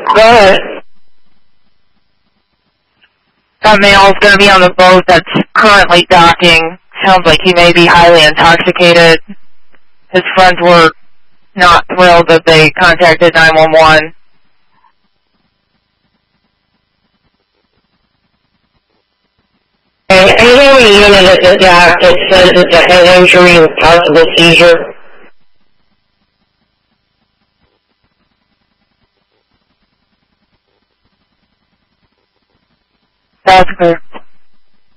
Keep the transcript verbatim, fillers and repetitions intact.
Go ahead. That male is going to be on the boat that's currently docking. Sounds like he may be highly intoxicated. His friends were not thrilled that they contacted nine one one. And any unit at the dock that says it's a head injury with possible seizure? That's good.